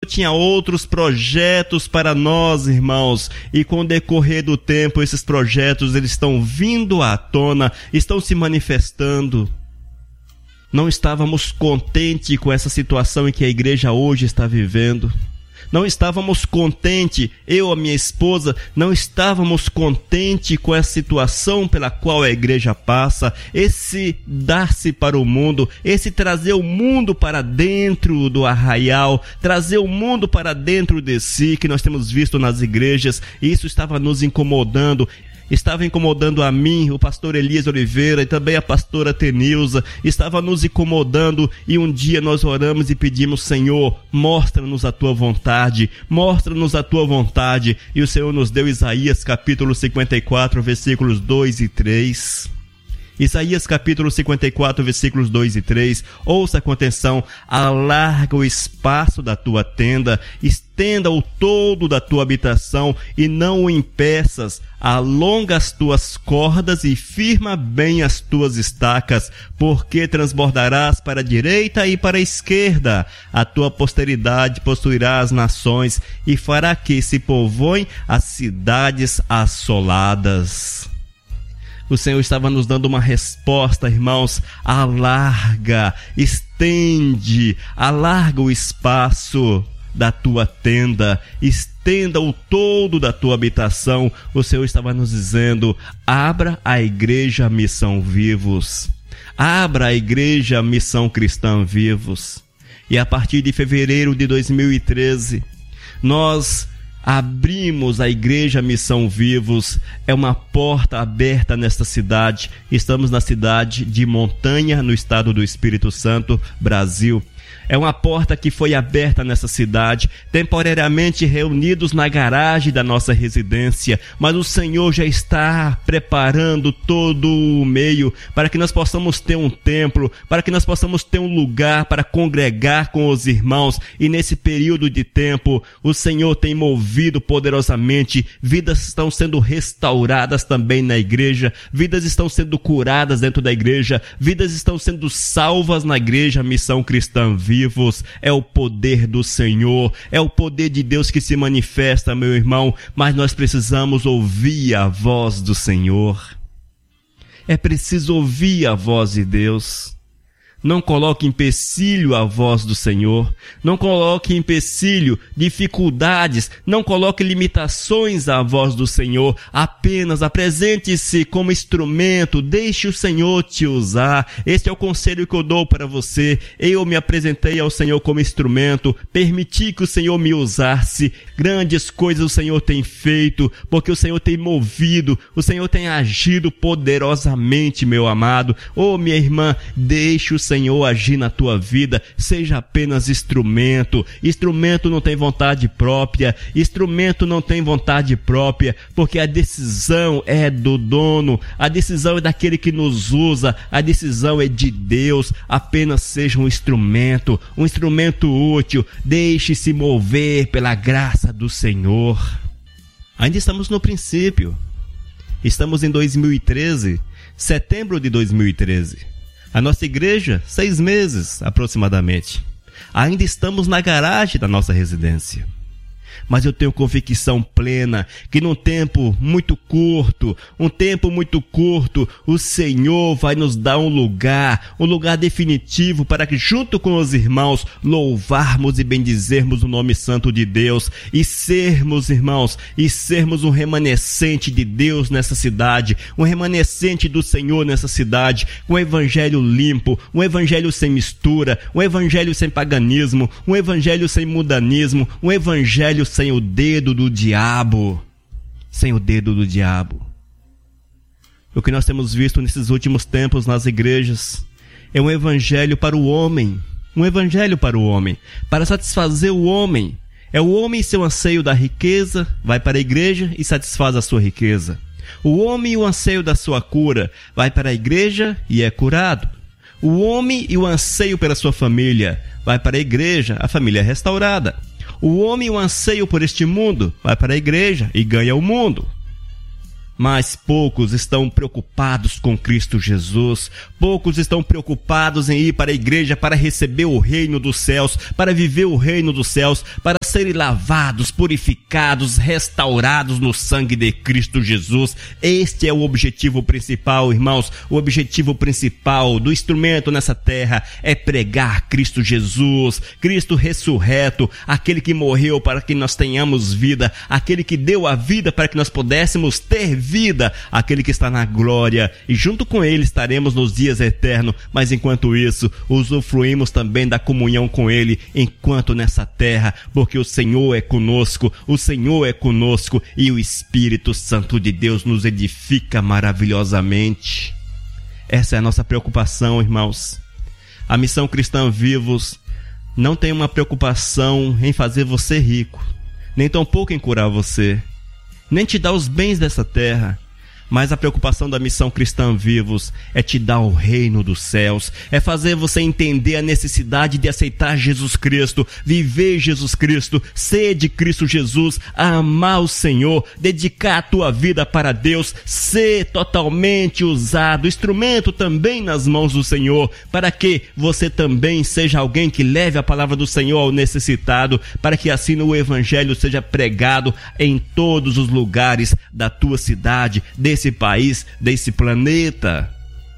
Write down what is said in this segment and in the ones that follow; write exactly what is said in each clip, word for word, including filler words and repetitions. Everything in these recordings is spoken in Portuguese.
tinha outros projetos para nós, irmãos, e com o decorrer do tempo, esses projetos eles estão vindo à tona, estão se manifestando. Não estávamos contentes com essa situação em que a igreja hoje está vivendo. Não estávamos contentes, eu e a minha esposa, não estávamos contentes com a situação pela qual a igreja passa, esse dar-se para o mundo, esse trazer o mundo para dentro do arraial, trazer o mundo para dentro de si, que nós temos visto nas igrejas, e isso estava nos incomodando. Estava incomodando a mim, o pastor Elias Oliveira e também a pastora Tenilza, estava nos incomodando, e um dia nós oramos e pedimos: Senhor, mostra-nos a tua vontade, mostra-nos a tua vontade, e o Senhor nos deu Isaías capítulo cinquenta e quatro, versículos dois e três. Isaías capítulo cinquenta e quatro, versículos dois e três. Ouça com atenção: alarga o espaço da tua tenda, estenda o todo da tua habitação e não o impeças. Alonga as tuas cordas e firma bem as tuas estacas, porque transbordarás para a direita e para a esquerda. A tua posteridade possuirá as nações e fará que se povoem as cidades assoladas. O Senhor estava nos dando uma resposta, irmãos: alarga, estende, alarga o espaço da tua tenda, estenda o todo da tua habitação. O Senhor estava nos dizendo: abra a igreja Missão Vivos, abra a igreja Missão Cristã Vivos. E a partir de fevereiro de dois mil e treze, nós abrimos a igreja Missão Vivos. É uma porta aberta nesta cidade. Estamos na cidade de Montanha, no estado do Espírito Santo, Brasil. É uma porta que foi aberta nessa cidade, temporariamente reunidos na garagem da nossa residência, mas o Senhor já está preparando todo o meio para que nós possamos ter um templo, para que nós possamos ter um lugar para congregar com os irmãos. E nesse período de tempo, o Senhor tem movido poderosamente, vidas estão sendo restauradas também na igreja, vidas estão sendo curadas dentro da igreja, vidas estão sendo salvas na igreja Missão Cristã Vivos. É o poder do Senhor, é o poder de Deus que se manifesta, meu irmão, mas nós precisamos ouvir a voz do Senhor. É preciso ouvir a voz de Deus. Não coloque empecilho à voz do Senhor, não coloque empecilho, dificuldades, não coloque limitações à voz do Senhor. Apenas apresente-se como instrumento, deixe o Senhor te usar. Este é o conselho que eu dou para você. Eu me apresentei ao Senhor como instrumento, permiti que o Senhor me usasse. Grandes coisas o Senhor tem feito, porque o Senhor tem movido, o Senhor tem agido poderosamente, meu amado. Oh, minha irmã, deixe o Senhor agir na tua vida, seja apenas instrumento. Instrumento não tem vontade própria, instrumento não tem vontade própria, porque a decisão é do dono, a decisão é daquele que nos usa, a decisão é de Deus. Apenas seja um instrumento, um instrumento útil, deixe-se mover pela graça do Senhor. Ainda estamos no princípio, estamos em dois mil e treze, setembro de dois mil e treze. A nossa igreja, seis meses aproximadamente. Ainda estamos na garagem da nossa residência. Mas eu tenho convicção plena que num tempo muito curto, um tempo muito curto, o Senhor vai nos dar um lugar, um lugar definitivo para que junto com os irmãos louvarmos e bendizermos o nome santo de Deus e sermos, irmãos, e sermos um remanescente de Deus nessa cidade, um remanescente do Senhor nessa cidade, um evangelho limpo, um evangelho sem mistura, um evangelho sem paganismo, um evangelho sem mundanismo, um evangelho sem o dedo do diabo, sem o dedo do diabo. O que nós temos visto nesses últimos tempos nas igrejas é um evangelho para o homem, um evangelho para o homem, para satisfazer o homem. É o homem e seu anseio da riqueza, vai para a igreja e satisfaz a sua riqueza. O homem e o anseio da sua cura, vai para a igreja e é curado. O homem e o anseio pela sua família, vai para a igreja, a família é restaurada. O homem e o anseio por este mundo, vai para a igreja e ganha o mundo. Mas poucos estão preocupados com Cristo Jesus. Poucos estão preocupados em ir para a igreja para receber o reino dos céus, para viver o reino dos céus, para serem lavados, purificados, restaurados no sangue de Cristo Jesus. Este é o objetivo principal, irmãos. O objetivo principal do instrumento nessa terra é pregar Cristo Jesus, Cristo ressurreto, aquele que morreu para que nós tenhamos vida, aquele que deu a vida para que nós pudéssemos ter vida, aquele que está na glória, e junto com ele estaremos nos dias eternos. Mas enquanto isso, usufruímos também da comunhão com ele enquanto nessa terra, porque o Senhor é conosco, o Senhor é conosco, e o Espírito Santo de Deus nos edifica maravilhosamente. Essa é a nossa preocupação, irmãos. A Missão Cristã Vivos não tem uma preocupação em fazer você rico, nem tampouco em curar você, nem te dar os bens dessa terra. Mas a preocupação da Missão Cristã Vivos é te dar o reino dos céus, é fazer você entender a necessidade de aceitar Jesus Cristo, viver Jesus Cristo, ser de Cristo Jesus, amar o Senhor, dedicar a tua vida para Deus, ser totalmente usado, instrumento também nas mãos do Senhor, para que você também seja alguém que leve a palavra do Senhor ao necessitado, para que assim o Evangelho seja pregado em todos os lugares da tua cidade, desse Desse país, desse planeta.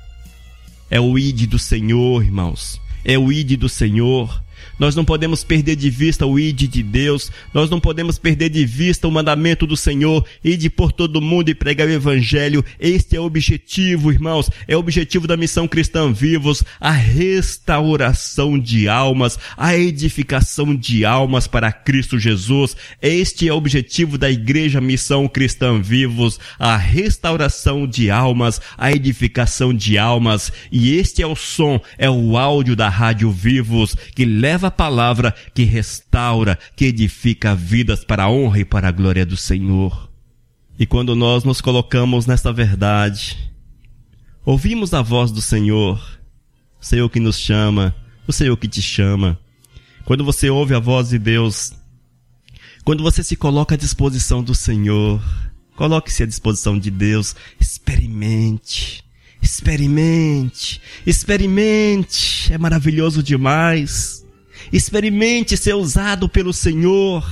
É o ide do Senhor, irmãos. É o ide do Senhor. Nós não podemos perder de vista o ide de Deus. Nós não podemos perder de vista o mandamento do Senhor. Ide por todo mundo e pregar o Evangelho. Este é o objetivo, irmãos. É o objetivo da Missão Cristã Vivos. A restauração de almas. A edificação de almas para Cristo Jesus. Este é o objetivo da Igreja Missão Cristã Vivos. A restauração de almas. A edificação de almas. E este é o som, é o áudio da Rádio Vivos, que leva a palavra, que restaura, que edifica vidas para a honra e para a glória do Senhor. E quando nós nos colocamos nesta verdade, ouvimos a voz do Senhor, o Senhor que nos chama, o Senhor que te chama. Quando você ouve a voz de Deus, quando você se coloca à disposição do Senhor, coloque-se à disposição de Deus, experimente, experimente, experimente, é maravilhoso demais. Experimente ser usado pelo Senhor.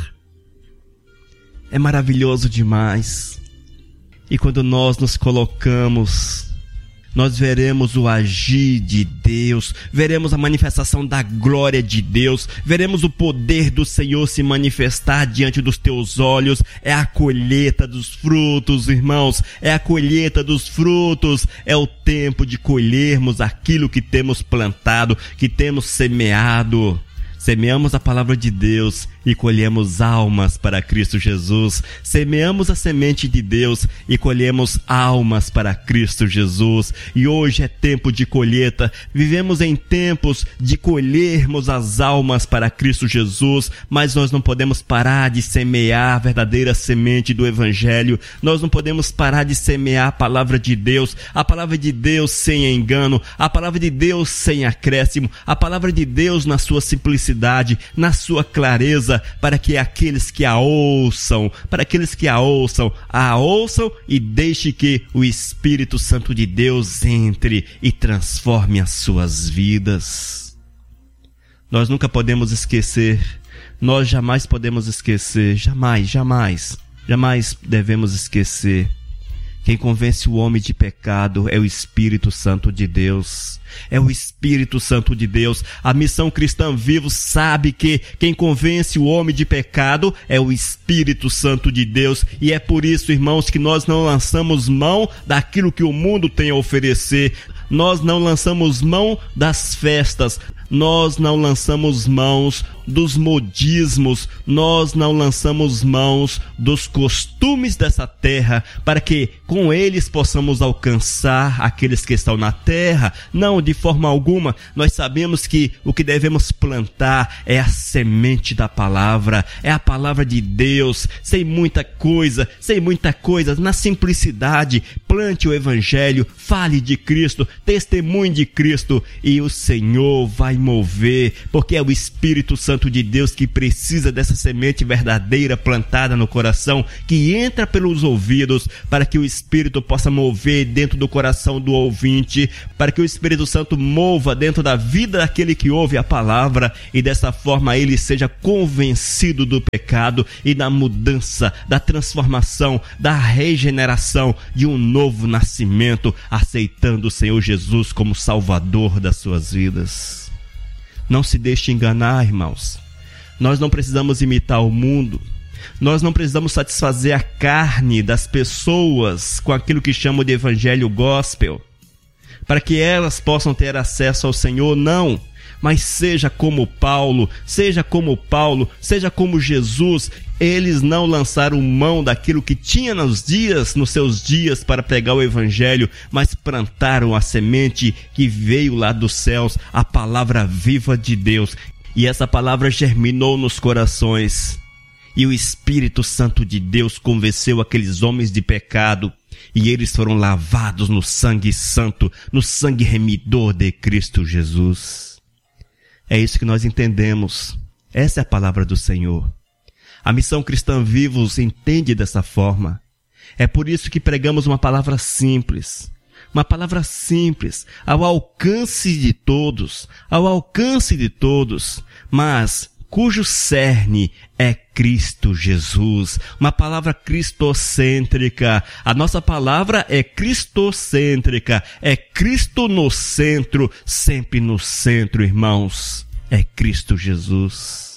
É maravilhoso demais. E quando nós nos colocamos, nós veremos o agir de Deus, veremos a manifestação da glória de Deus, veremos o poder do Senhor se manifestar diante dos teus olhos. É a colheita dos frutos, irmãos, é a colheita dos frutos. É o tempo de colhermos aquilo que temos plantado, que temos semeado. Semeamos a palavra de Deus e colhemos almas para Cristo Jesus. Semeamos a semente de Deus e colhemos almas para Cristo Jesus. E hoje é tempo de colheita. Vivemos em tempos de colhermos as almas para Cristo Jesus, mas nós não podemos parar de semear a verdadeira semente do Evangelho. Nós não podemos parar de semear a palavra de Deus, a palavra de Deus sem engano, a palavra de Deus sem acréscimo, a palavra de Deus na sua simplicidade, na sua clareza, para que aqueles que a ouçam, para aqueles que a ouçam, a ouçam e deixe que o Espírito Santo de Deus entre e transforme as suas vidas. Nós nunca podemos esquecer, nós jamais podemos esquecer, jamais, jamais, jamais devemos esquecer. Quem convence o homem de pecado é o Espírito Santo de Deus. É o Espírito Santo de Deus. A Missão Cristã Vivos sabe que quem convence o homem de pecado é o Espírito Santo de Deus. E é por isso, irmãos, que nós não lançamos mão daquilo que o mundo tem a oferecer. Nós não lançamos mão das festas. Nós não lançamos mãos dos modismos, nós não lançamos mãos dos costumes dessa terra, para que com eles possamos alcançar aqueles que estão na terra. Não, de forma alguma. Nós sabemos que o que devemos plantar é a semente da palavra, é a palavra de Deus, sem muita coisa, sem muita coisa, na simplicidade. Plante o Evangelho, fale de Cristo, testemunhe de Cristo, e o Senhor vai mover, porque é o Espírito Santo Santo de Deus que precisa dessa semente verdadeira plantada no coração, que entra pelos ouvidos, para que o Espírito possa mover dentro do coração do ouvinte, para que o Espírito Santo mova dentro da vida daquele que ouve a palavra, e dessa forma ele seja convencido do pecado e da mudança, da transformação, da regeneração, de um novo nascimento, aceitando o Senhor Jesus como Salvador das suas vidas. Não se deixe enganar, irmãos. Nós não precisamos imitar o mundo. Nós não precisamos satisfazer a carne das pessoas com aquilo que chamam de evangelho gospel, para que elas possam ter acesso ao Senhor. Não, mas seja como Paulo, seja como Paulo, seja como Jesus. Eles não lançaram mão daquilo que tinha nos dias, nos seus dias, para pregar o evangelho, mas plantaram a semente que veio lá dos céus, a palavra viva de Deus. E essa palavra germinou nos corações. E o Espírito Santo de Deus convenceu aqueles homens de pecado, e eles foram lavados no sangue santo, no sangue remidor de Cristo Jesus. É isso que nós entendemos. Essa é a palavra do Senhor. A Missão Cristã Vivos entende dessa forma. É por isso que pregamos uma palavra simples. Uma palavra simples, ao alcance de todos, ao alcance de todos, mas cujo cerne é Cristo Jesus. Uma palavra cristocêntrica. A nossa palavra é cristocêntrica. É Cristo no centro, sempre no centro, irmãos. É Cristo Jesus.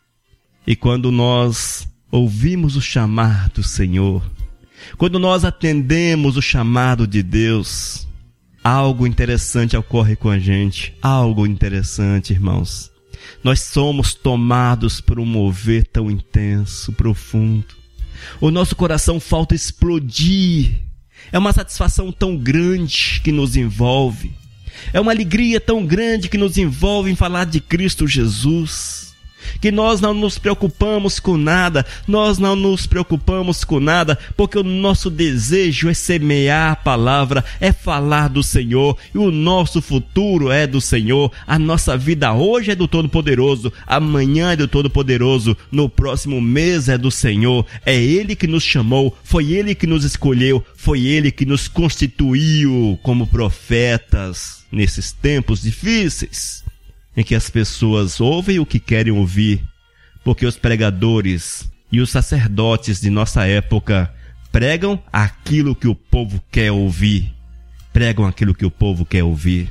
E quando nós ouvimos o chamado do Senhor, quando nós atendemos o chamado de Deus, algo interessante ocorre com a gente. Algo interessante, irmãos. Nós somos tomados por um mover tão intenso, profundo. O nosso coração falta explodir. É uma satisfação tão grande que nos envolve. É uma alegria tão grande que nos envolve em falar de Cristo Jesus, que nós não nos preocupamos com nada, nós não nos preocupamos com nada, porque o nosso desejo é semear a palavra, é falar do Senhor, e o nosso futuro é do Senhor. A nossa vida hoje é do Todo-Poderoso, amanhã é do Todo-Poderoso, no próximo mês é do Senhor. É Ele que nos chamou, foi Ele que nos escolheu, foi Ele que nos constituiu como profetas nesses tempos difíceis, em que as pessoas ouvem o que querem ouvir, porque os pregadores e os sacerdotes de nossa época pregam aquilo que o povo quer ouvir. Pregam aquilo que o povo quer ouvir.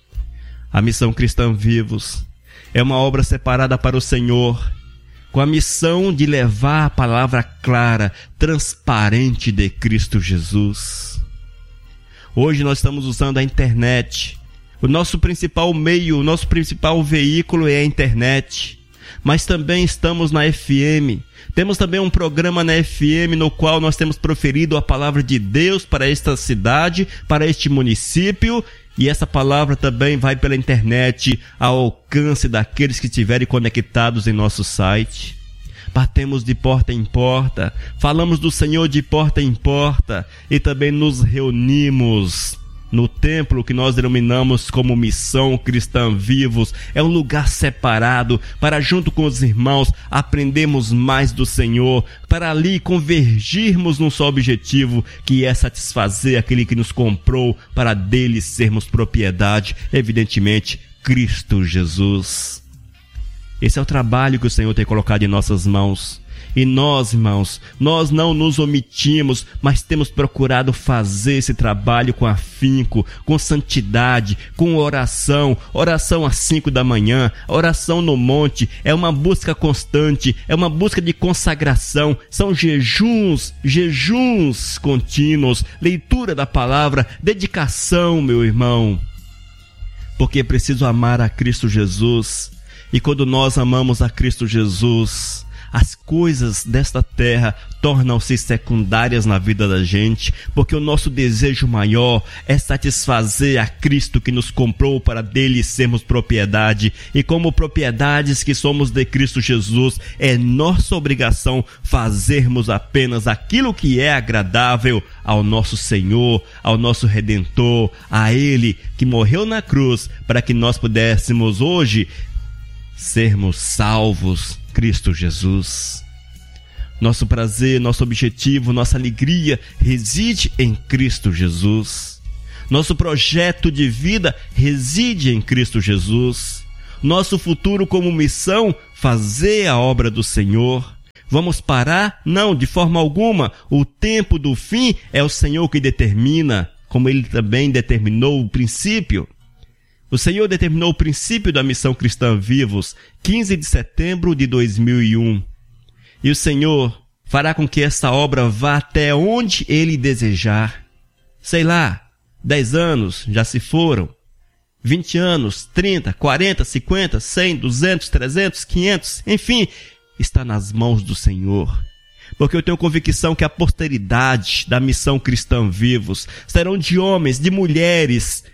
A Missão Cristã Vivos é uma obra separada para o Senhor, com a missão de levar a palavra clara, transparente de Cristo Jesus. Hoje nós estamos usando a internet. O nosso principal meio, o nosso principal veículo é a internet. Mas também estamos na F M. Temos também um programa na F M no qual nós temos proferido a palavra de Deus para esta cidade, para este município. E essa palavra também vai pela internet ao alcance daqueles que estiverem conectados em nosso site. Batemos de porta em porta, falamos do Senhor de porta em porta e também nos reunimos no templo que nós denominamos como Missão Cristã Vivos. É um lugar separado para, junto com os irmãos, aprendermos mais do Senhor, para ali convergirmos num só objetivo, que é satisfazer aquele que nos comprou, para dele sermos propriedade, evidentemente, Cristo Jesus. Esse é o trabalho que o Senhor tem colocado em nossas mãos. E nós, irmãos, nós não nos omitimos, mas temos procurado fazer esse trabalho com afinco, com santidade, com oração. Oração às cinco da manhã, oração no monte, é uma busca constante, é uma busca de consagração, são jejuns, jejuns contínuos, leitura da palavra, dedicação, meu irmão. Porque é preciso amar a Cristo Jesus, e quando nós amamos a Cristo Jesus, as coisas desta terra tornam-se secundárias na vida da gente, porque o nosso desejo maior é satisfazer a Cristo que nos comprou para dele sermos propriedade. E como propriedades que somos de Cristo Jesus, é nossa obrigação fazermos apenas aquilo que é agradável ao nosso Senhor, ao nosso Redentor, a Ele que morreu na cruz para que nós pudéssemos hoje sermos salvos, Cristo Jesus. Nosso prazer, nosso objetivo, nossa alegria reside em Cristo Jesus. Nosso projeto de vida reside em Cristo Jesus. Nosso futuro como missão, fazer a obra do Senhor. Vamos parar? Não, de forma alguma. O tempo do fim é o Senhor que determina, como Ele também determinou o princípio. O Senhor determinou o princípio da Missão Cristã Vivos, quinze de setembro de dois mil e um. E o Senhor fará com que essa obra vá até onde Ele desejar. Sei lá, dez anos já se foram. vinte anos, trinta, quarenta, cinquenta, cem, duzentos, trezentos, quinhentos, enfim, está nas mãos do Senhor. Porque eu tenho convicção que a posteridade da Missão Cristã Vivos serão de homens, de mulheres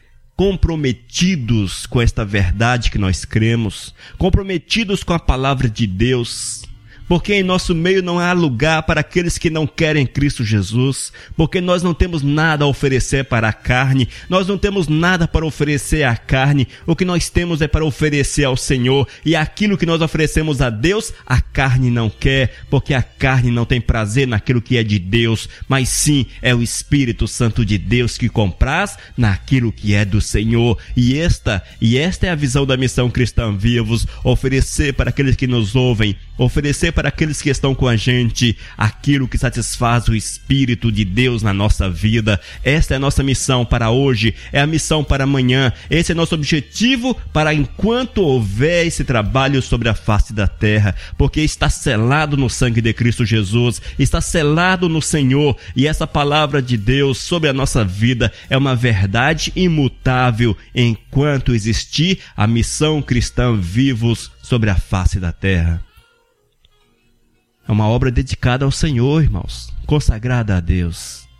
comprometidos com esta verdade que nós cremos, comprometidos com a palavra de Deus. Porque em nosso meio não há lugar para aqueles que não querem Cristo Jesus, porque nós não temos nada a oferecer para a carne, nós não temos nada para oferecer à carne, o que nós temos é para oferecer ao Senhor, e aquilo que nós oferecemos a Deus, a carne não quer, porque a carne não tem prazer naquilo que é de Deus, mas sim é o Espírito Santo de Deus que compraz naquilo que é do Senhor. E esta, e esta é a visão da Missão Cristã Vivos, oferecer para aqueles que nos ouvem, oferecer para aqueles que estão com a gente aquilo que satisfaz o Espírito de Deus na nossa vida. Esta é a nossa missão para hoje, é a missão para amanhã. Esse é nosso objetivo para enquanto houver esse trabalho sobre a face da terra, porque está selado no sangue de Cristo Jesus, está selado no Senhor, e essa palavra de Deus sobre a nossa vida é uma verdade imutável enquanto existir a Missão Cristã Vivos sobre a face da terra. É uma obra dedicada ao Senhor, irmãos, consagrada a Deus.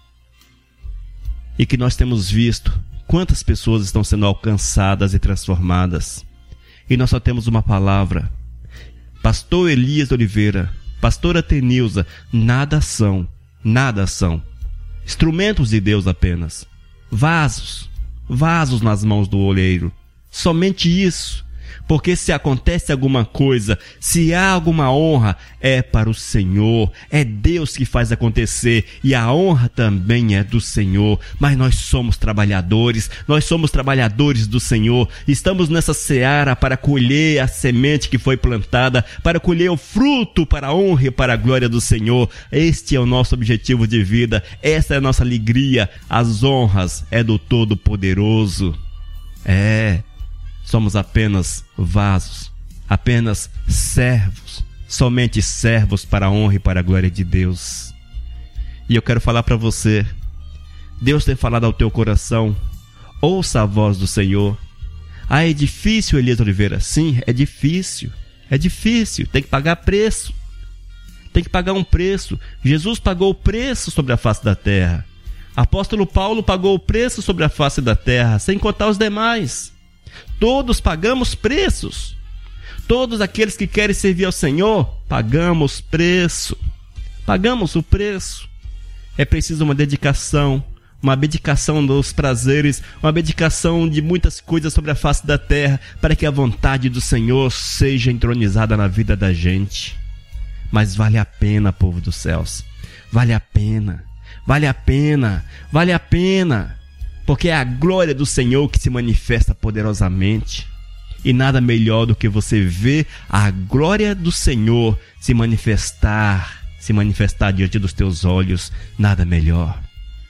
E que nós temos visto quantas pessoas estão sendo alcançadas e transformadas. E nós só temos uma palavra. Pastor Elias Oliveira, pastora Tenilza, nada são, nada são. Instrumentos de Deus apenas. Vasos, vasos nas mãos do oleiro. Somente isso. Porque se acontece alguma coisa, se há alguma honra, é para o Senhor. É Deus que faz acontecer, e a honra também é do Senhor. Mas nós somos trabalhadores, nós somos trabalhadores do Senhor. Estamos nessa seara para colher a semente que foi plantada, para colher o fruto para a honra e para a glória do Senhor. Este é o nosso objetivo de vida, essa é a nossa alegria. As honras é do Todo-Poderoso. É... Somos apenas vasos, apenas servos, somente servos para a honra e para a glória de Deus. E eu quero falar para você, Deus tem falado ao teu coração, ouça a voz do Senhor. Ah, é difícil, Elias Oliveira? Sim, é difícil, é difícil, tem que pagar preço, tem que pagar um preço. Jesus pagou o preço sobre a face da terra, apóstolo Paulo pagou o preço sobre a face da terra, sem contar os demais. Todos pagamos preços. Todos aqueles que querem servir ao Senhor, pagamos preço. Pagamos o preço. É preciso uma dedicação, uma abdicação dos prazeres, uma abdicação de muitas coisas sobre a face da terra, para que a vontade do Senhor seja entronizada na vida da gente. Mas vale a pena, povo dos céus. Vale a pena. Vale a pena. Vale a pena. Porque é a glória do Senhor que se manifesta poderosamente. E nada melhor do que você ver a glória do Senhor se manifestar, se manifestar diante dos teus olhos. Nada melhor.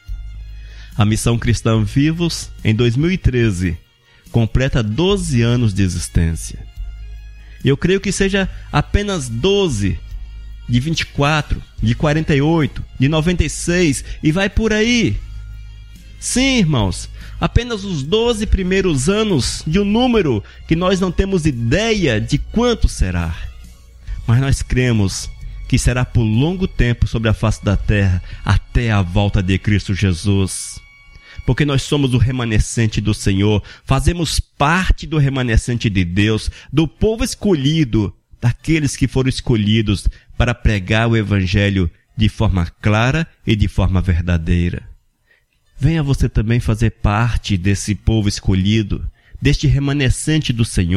A Missão Cristã Vivos, em dois mil e treze, completa doze anos de existência. Eu creio que seja apenas doze, de vinte e quatro, de quarenta e oito, de noventa e seis, e vai por aí. Sim, irmãos, apenas os doze primeiros anos de um número que nós não temos ideia de quanto será. Mas nós cremos que será por longo tempo sobre a face da terra, até a volta de Cristo Jesus. Porque nós somos o remanescente do Senhor, fazemos parte do remanescente de Deus, do povo escolhido, daqueles que foram escolhidos para pregar o Evangelho de forma clara e de forma verdadeira. Venha você também fazer parte desse povo escolhido, deste remanescente do Senhor.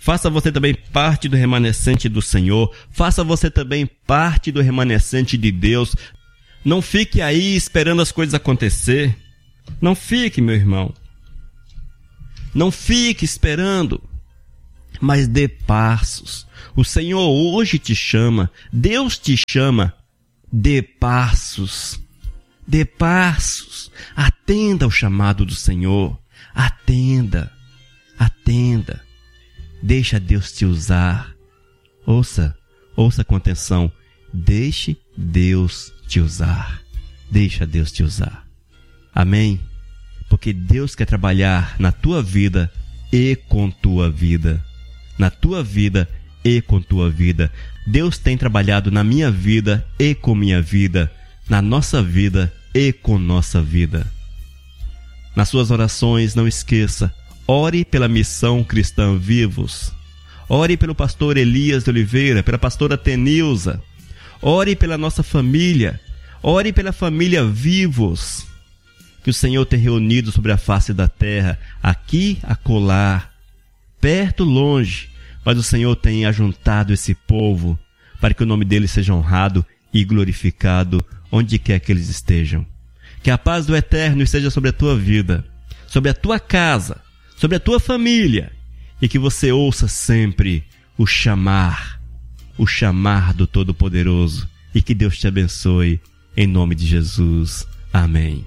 Faça você também parte do remanescente do Senhor. Faça você também parte do remanescente de Deus. Não fique aí esperando as coisas acontecer. Não fique, meu irmão. Não fique esperando. Mas dê passos. O Senhor hoje te chama. Deus te chama. Dê passos. Dê passos. Atenda ao chamado do Senhor. Atenda. Atenda. Deixa Deus te usar. Ouça, ouça com atenção. Deixe Deus te usar. Deixa Deus te usar. Amém? Porque Deus quer trabalhar na tua vida e com tua vida. Na tua vida e com tua vida. Deus tem trabalhado na minha vida e com minha vida. Na nossa vida e com nossa vida. Nas suas orações, não esqueça. Ore pela Missão Cristã Vivos. Ore pelo pastor Elias de Oliveira, pela pastora Tenilza. Ore pela nossa família. Ore pela família Vivos, que o Senhor tem reunido sobre a face da terra, aqui, acolá, perto, longe, mas o Senhor tem ajuntado esse povo para que o nome dele seja honrado e glorificado onde quer que eles estejam. Que a paz do Eterno esteja sobre a tua vida, sobre a tua casa, sobre a tua família, e que você ouça sempre o chamar, o chamar do Todo-Poderoso, e que Deus te abençoe, em nome de Jesus. Amém.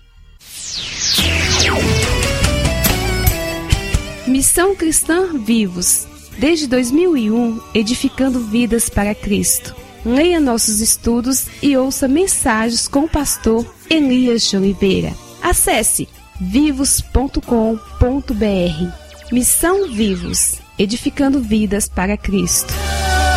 Missão Cristã Vivos, desde dois mil e um, edificando vidas para Cristo. Leia nossos estudos e ouça mensagens com o pastor Elias de Oliveira. Acesse vivos ponto com ponto br. Missão Vivos, edificando vidas para Cristo.